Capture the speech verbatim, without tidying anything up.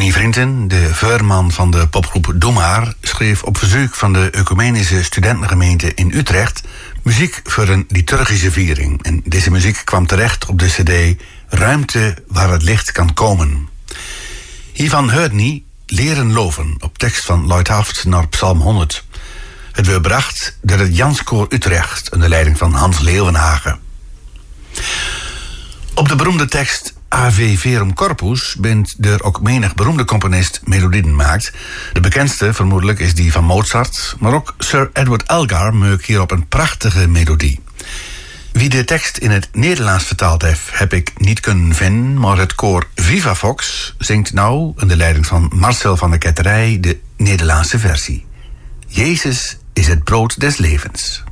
Henny Vrienden, de voorman van de popgroep Doe Maar, schreef op verzoek van de Ecumenische Studentengemeente in Utrecht muziek voor een liturgische viering. En deze muziek kwam terecht op de cd Ruimte waar het licht kan komen. Hiervan hoort niet Leren loven, op tekst van Lloyd Haft naar Psalm honderd. Het werd bracht door het Janskoor Utrecht onder leiding van Hans Leeuwenhagen. Op de beroemde tekst Ave Verum Corpus bent er ook menig beroemde componist melodieën maakt. De bekendste vermoedelijk is die van Mozart, maar ook Sir Edward Elgar maakt hierop een prachtige melodie. Wie de tekst in het Nederlands vertaald heeft, heb ik niet kunnen vinden, maar het koor Viva Vox zingt nou, onder leiding van Marcel van der Ketterij, de Nederlandse versie. Jezus is het brood des levens.